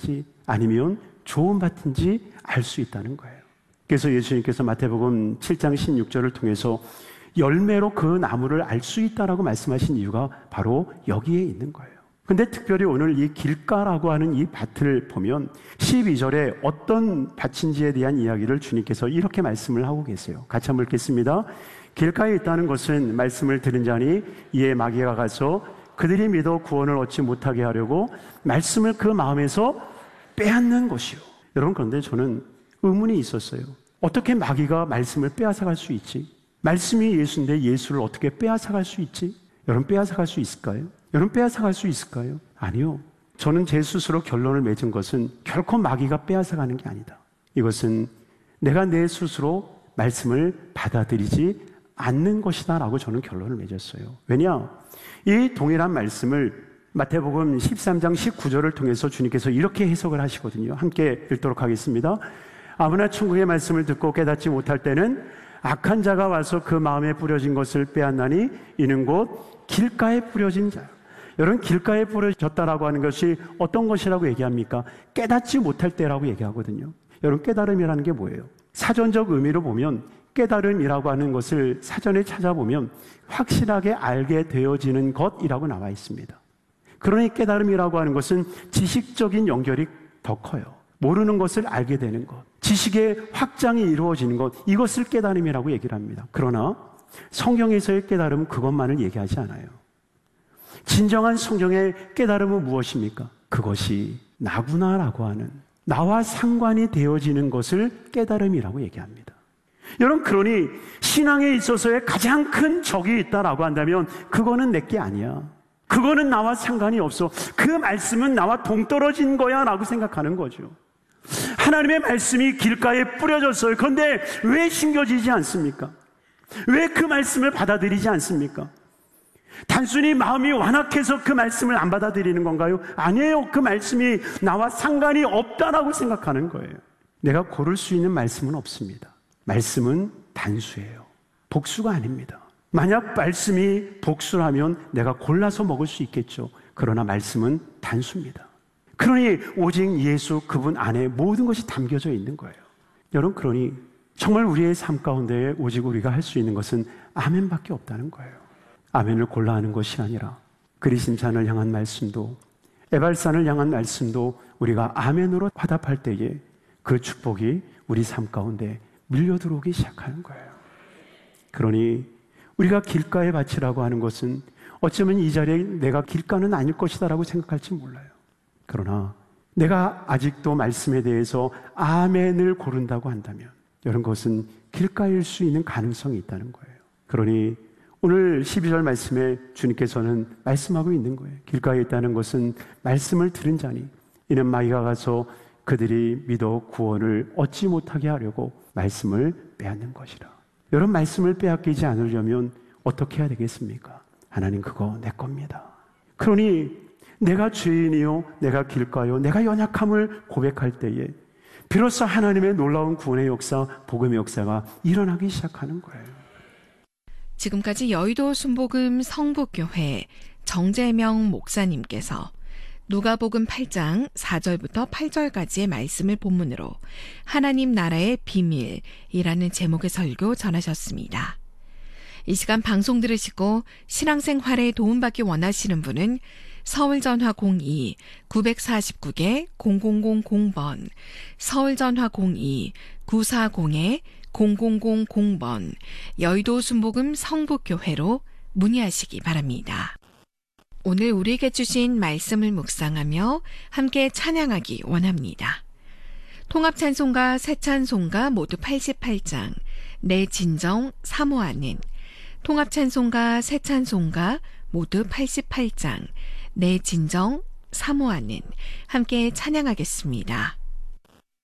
나쁜지 아니면 좋은 밭인지 알 수 있다는 거예요. 그래서 예수님께서 마태복음 7장 16절을 통해서 열매로 그 나무를 알 수 있다라고 말씀하신 이유가 바로 여기에 있는 거예요. 근데 특별히 오늘 이 길가라고 하는 이 밭을 보면 12절에 어떤 밭인지에 대한 이야기를 주님께서 이렇게 말씀을 하고 계세요. 같이 한번 읽겠습니다. 길가에 있다는 것은 말씀을 들은 자니 이에 마귀가 가서 그들이 믿어 구원을 얻지 못하게 하려고 말씀을 그 마음에서 빼앗는 것이요. 여러분, 그런데 저는 의문이 있었어요. 어떻게 마귀가 말씀을 빼앗아갈 수 있지? 말씀이 예수인데 예수를 어떻게 빼앗아갈 수 있지? 여러분, 빼앗아갈 수 있을까요? 여러분, 빼앗아갈 수 있을까요? 아니요. 저는 제 스스로 결론을 맺은 것은 결코 마귀가 빼앗아가는 게 아니다. 이것은 내가 내 스스로 말씀을 받아들이지 않는 것이다 라고 저는 결론을 맺었어요. 왜냐? 이 동일한 말씀을 마태복음 13장 19절을 통해서 주님께서 이렇게 해석을 하시거든요. 함께 읽도록 하겠습니다. 아무나 천국의 말씀을 듣고 깨닫지 못할 때는 악한 자가 와서 그 마음에 뿌려진 것을 빼앗나니 이는 곧 길가에 뿌려진 자요. 여러분, 길가에 뿌려졌다라고 하는 것이 어떤 것이라고 얘기합니까? 깨닫지 못할 때라고 얘기하거든요. 여러분, 깨달음이라는 게 뭐예요? 사전적 의미로 보면 깨달음이라고 하는 것을 사전에 찾아보면 확실하게 알게 되어지는 것이라고 나와 있습니다. 그러니 깨달음이라고 하는 것은 지식적인 연결이 더 커요. 모르는 것을 알게 되는 것, 지식의 확장이 이루어지는 것, 이것을 깨달음이라고 얘기를 합니다. 그러나 성경에서의 깨달음은 그것만을 얘기하지 않아요. 진정한 성경의 깨달음은 무엇입니까? 그것이 나구나라고 하는, 나와 상관이 되어지는 것을 깨달음이라고 얘기합니다. 여러분, 그러니 신앙에 있어서의 가장 큰 적이 있다라고 한다면 그거는 내게 아니야. 그거는 나와 상관이 없어. 그 말씀은 나와 동떨어진 거야 라고 생각하는 거죠. 하나님의 말씀이 길가에 뿌려졌어요. 그런데 왜 심겨지지 않습니까? 왜 그 말씀을 받아들이지 않습니까? 단순히 마음이 완악해서 그 말씀을 안 받아들이는 건가요? 아니에요. 그 말씀이 나와 상관이 없다라고 생각하는 거예요. 내가 고를 수 있는 말씀은 없습니다. 말씀은 단수예요. 복수가 아닙니다. 만약 말씀이 복수라면 내가 골라서 먹을 수 있겠죠. 그러나 말씀은 단수입니다. 그러니 오직 예수 그분 안에 모든 것이 담겨져 있는 거예요. 여러분, 그러니 정말 우리의 삶 가운데 오직 우리가 할 수 있는 것은 아멘밖에 없다는 거예요. 아멘을 골라 하는 것이 아니라 그리심산을 향한 말씀도, 에발산을 향한 말씀도 우리가 아멘으로 화답할 때에 그 축복이 우리 삶 가운데 밀려 들어오기 시작하는 거예요. 그러니 우리가 길가의 밭이라고 하는 것은 어쩌면 이 자리에 내가 길가는 아닐 것이다라고 생각할지 몰라요. 그러나 내가 아직도 말씀에 대해서 아멘을 고른다고 한다면 이런 것은 길가일 수 있는 가능성이 있다는 거예요. 그러니 오늘 12절 말씀에 주님께서는 말씀하고 있는 거예요. 길가에 있다는 것은 말씀을 들은 자니 이는 마귀가 가서 그들이 믿어 구원을 얻지 못하게 하려고 말씀을 빼앗는 것이라. 여러분, 말씀을 빼앗기지 않으려면 어떻게 해야 되겠습니까? 하나님, 그거 내 겁니다. 그러니 내가 죄인이요, 내가 길가요, 내가 연약함을 고백할 때에 비로소 하나님의 놀라운 구원의 역사, 복음의 역사가 일어나기 시작하는 거예요. 지금까지 여의도 순복음 성북교회 정재명 목사님께서 누가복음 8장 4절부터 8절까지의 말씀을 본문으로 하나님 나라의 비밀이라는 제목의 설교 전하셨습니다. 이 시간 방송 들으시고 신앙생활에 도움받기 원하시는 분은 서울전화 02-949-0000번, 서울전화 02-940-0000번, 여의도 순복음 성북교회로 문의하시기 바랍니다. 오늘 우리에게 주신 말씀을 묵상하며 함께 찬양하기 원합니다. 통합찬송가, 새찬송가 모두 88장, 내 진정 사모하는, 통합찬송가, 새찬송가 모두 88장, 내 진정 사모하는, 함께 찬양하겠습니다.